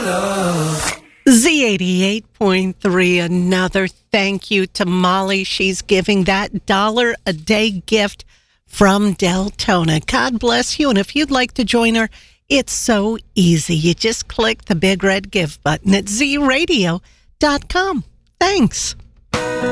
Z88.3, another thank you to Molly. She's giving that $1 a day gift from Deltona. God bless you. And if you'd like to join her, it's so easy. You just click the big red give button at zradio.com. Thanks.